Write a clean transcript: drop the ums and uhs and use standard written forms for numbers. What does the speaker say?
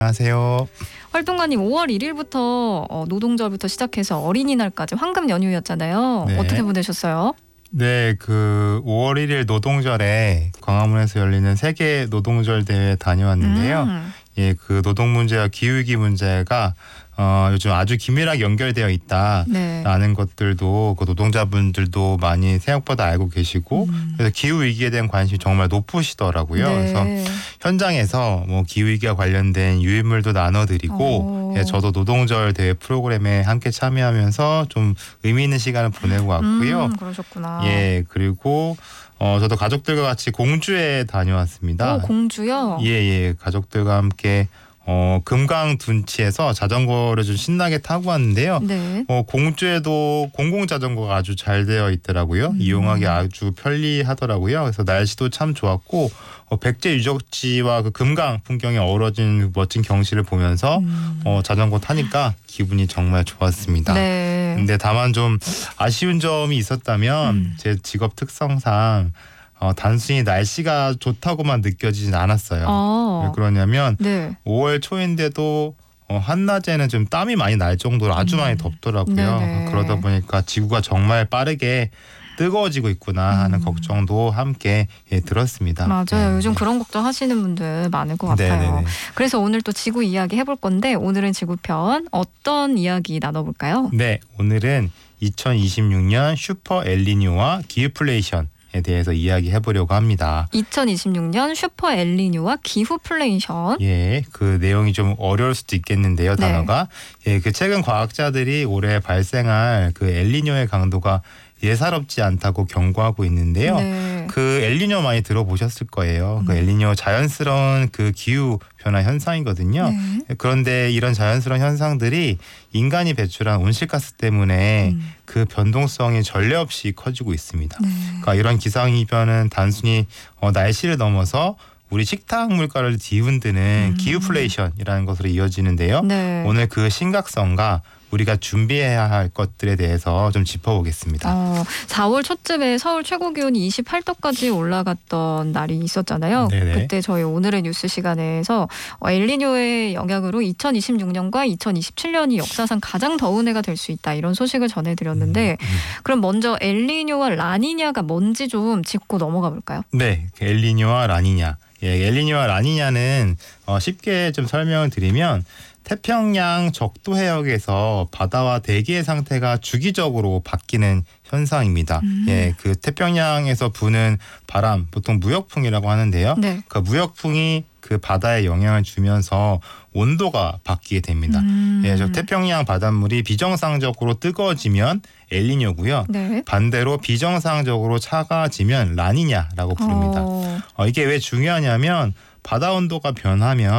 안녕하세요. 활동가님 5월 1일부터 노동절부터 시작해서 어린이날까지 황금 연휴였잖아요. 네. 어떻게 보내셨어요? 네, 그 5월 1일 노동절에 광화문에서 열리는 세계 노동절 대회 다녀왔는데요. 예, 그 노동 문제와 기후위기 문제가 요즘 아주 긴밀하게 연결되어 있다라는 네. 것들도 그 노동자분들도 많이 생각보다 알고 계시고 그래서 기후 위기에 대한 관심이 정말 높으시더라고요. 네. 그래서 현장에서 뭐 기후 위기와 관련된 유인물도 나눠드리고 예, 저도 노동절 대회 프로그램에 함께 참여하면서 좀 의미 있는 시간을 보내고 왔고요. 그러셨구나. 예, 그리고 저도 가족들과 같이 공주에 다녀왔습니다. 공주요? 예, 가족들과 함께 금강 둔치에서 자전거를 좀 신나게 타고 왔는데요. 네. 공주에도 공공 자전거가 아주 잘 되어 있더라고요. 이용하기 아주 편리하더라고요. 그래서 날씨도 참 좋았고 백제 유적지와 그 금강 풍경이 어우러진 멋진 경치를 보면서 자전거 타니까 기분이 정말 좋았습니다. 네. 근데 다만 좀 아쉬운 점이 있었다면 제 직업 특성상 단순히 날씨가 좋다고만 느껴지진 않았어요. 왜 그러냐면 네. 5월 초인데도 한낮에는 좀 땀이 많이 날 정도로 아주 많이 덥더라고요. 네네. 그러다 보니까 지구가 정말 빠르게 뜨거워지고 있구나 하는 걱정도 함께 들었습니다. 맞아요. 네. 요즘 그런 걱정 하시는 분들 많을 것 같아요. 네네네. 그래서 오늘 또 지구 이야기 해볼 건데 오늘은 지구편 어떤 이야기 나눠볼까요? 네, 오늘은 2026년 슈퍼 엘니뇨와 기후플레이션에 대해서 이야기해 보려고 합니다. 2026년 슈퍼 엘니뇨와 기후플레이션. 예, 그 내용이 좀 어려울 수도 있겠는데요, 네. 단어가. 예, 그 최근 과학자들이 올해 발생할 그 엘니뇨의 강도가 예사롭지 않다고 경고하고 있는데요. 네. 그 엘니뇨 많이 들어보셨을 거예요. 그 엘니뇨 자연스러운 그 기후 변화 현상이거든요. 네. 그런데 이런 자연스러운 현상들이 인간이 배출한 온실가스 때문에 그 변동성이 전례 없이 커지고 있습니다. 네. 그러니까 이런 기상이변은 단순히 날씨를 넘어서 우리 식탁 물가를 뒤흔드는 기후플레이션이라는 것으로 이어지는데요. 네. 오늘 그 심각성과 우리가 준비해야 할 것들에 대해서 좀 짚어보겠습니다. 4월 초쯤에 서울 최고 기온이 28도까지 올라갔던 날이 있었잖아요. 네네. 그때 저희 오늘의 뉴스 시간에서 엘니뇨의 영향으로 2026년과 2027년이 역사상 가장 더운 해가 될 수 있다 이런 소식을 전해드렸는데 그럼 먼저 엘니뇨와 라니냐가 뭔지 좀 짚고 넘어가 볼까요? 네, 엘니뇨와 라니냐. 예, 엘니뇨와 라니냐는 쉽게 좀 설명을 드리면 태평양 적도 해역에서 바다와 대기의 상태가 주기적으로 바뀌는 현상입니다. 예, 그 태평양에서 부는 바람, 보통 무역풍이라고 하는데요. 네. 그 무역풍이 그 바다에 영향을 주면서 온도가 바뀌게 됩니다. 예, 저 태평양 바닷물이 비정상적으로 뜨거워지면 엘니뇨고요. 네. 반대로 비정상적으로 차가워지면 라니냐라고 부릅니다. 이게 왜 중요하냐면 바다 온도가 변하면